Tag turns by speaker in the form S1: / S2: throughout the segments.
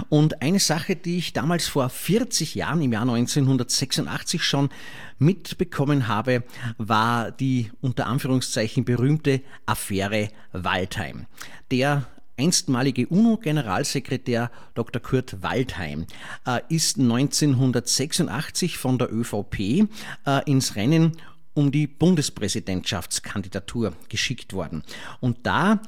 S1: Und eine Sache, die ich damals vor 40 Jahren, im Jahr 1986 schon mitbekommen habe, war die unter Anführungszeichen berühmte Affäre Waldheim. Der einstmalige UNO-Generalsekretär Dr. Kurt Waldheim ist 1986 von der ÖVP ins Rennen um die Bundespräsidentschaftskandidatur geschickt worden. Und da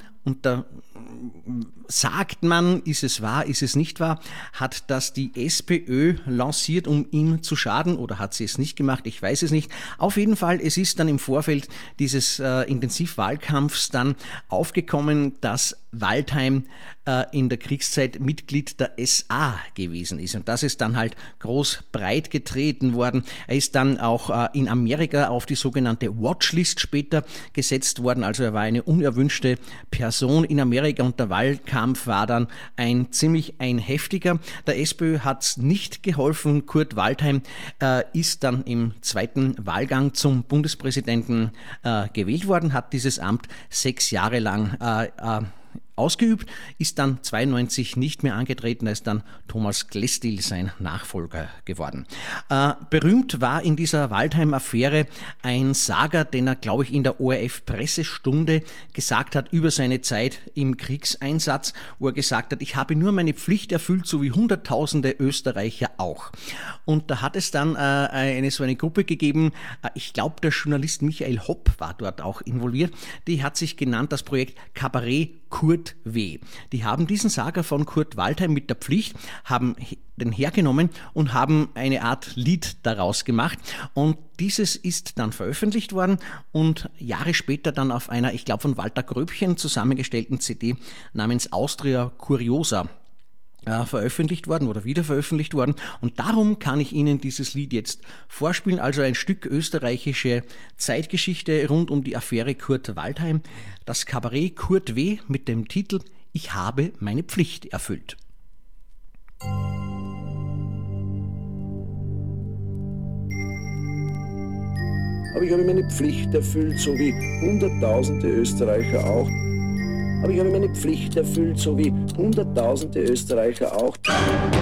S1: sagt man, ist es wahr, ist es nicht wahr, hat das die SPÖ lanciert, um ihm zu schaden, oder hat sie es nicht gemacht, ich weiß es nicht. Auf jeden Fall, es ist dann im Vorfeld dieses Intensivwahlkampfs dann aufgekommen, dass Waldheim in der Kriegszeit Mitglied der SA gewesen ist. Und das ist dann halt groß breit getreten worden. Er ist dann auch in Amerika auf die sogenannte Watchlist später gesetzt worden. Also er war eine unerwünschte Person in Amerika und der Wahlkampf war dann ein heftiger. Der SPÖ hat es nicht geholfen. Kurt Waldheim ist dann im zweiten Wahlgang zum Bundespräsidenten gewählt worden, hat dieses Amt 6 Jahre lang ausgeübt, ist dann 92 nicht mehr angetreten, da ist dann Thomas Klestil sein Nachfolger geworden. Berühmt war in dieser Waldheim-Affäre ein Sager, den er, glaube ich, in der ORF-Pressestunde gesagt hat über seine Zeit im Kriegseinsatz, wo er gesagt hat, ich habe nur meine Pflicht erfüllt, so wie Hunderttausende Österreicher auch. Und da hat es dann so eine Gruppe gegeben, ich glaube, der Journalist Michael Hopp war dort auch involviert, die hat sich genannt, das Projekt Kabarett Kurt W. Die haben diesen Sager von Kurt Waldheim mit der Pflicht, haben den hergenommen und haben eine Art Lied daraus gemacht. Und dieses ist dann veröffentlicht worden und Jahre später dann auf einer, ich glaube, von Walter Gröbchen zusammengestellten CD namens Austria Curiosa veröffentlicht worden oder wieder veröffentlicht worden. Und darum kann ich Ihnen dieses Lied jetzt vorspielen. Also ein Stück österreichische Zeitgeschichte rund um die Affäre Kurt Waldheim. Das Kabarett Kurt W. mit dem Titel Ich habe meine Pflicht erfüllt.
S2: Aber ich habe meine Pflicht erfüllt, so wie Hunderttausende Österreicher auch. Aber ich habe meine Pflicht erfüllt, so wie Hunderttausende Österreicher auch.